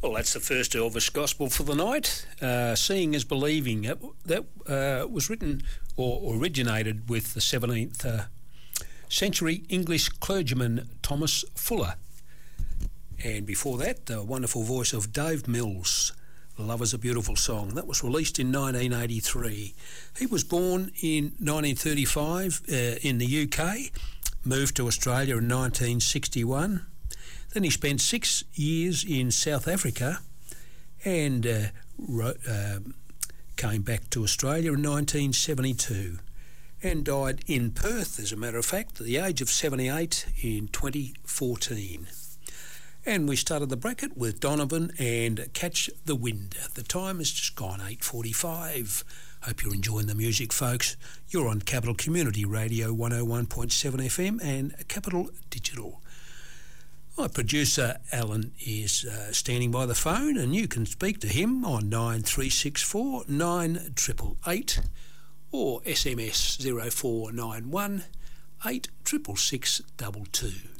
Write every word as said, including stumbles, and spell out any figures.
Well, that's the first Elvis gospel for the night. Uh, Seeing is Believing. That, that uh, was written or originated with the seventeenth uh, century English clergyman Thomas Fuller. And before that, the wonderful voice of Dave Mills, Love is a Beautiful Song. That was released in nineteen eighty-three. He was born in nineteen thirty-five uh, in the U K, moved to Australia in nineteen sixty-one. Then he spent six years in South Africa and uh, wrote, uh, came back to Australia in nineteen seventy-two and died in Perth, as a matter of fact, at the age of seventy-eight in twenty fourteen. And we started the bracket with Donovan and Catch the Wind. The time has just gone eight forty-five. Hope you're enjoying the music, folks. You're on Capital Community Radio one oh one point seven F M and Capital Digital. My producer Alan is uh, standing by the phone, and you can speak to him on nine three six four nine eight eight eight or S M S zero four nine one eight six six six two two.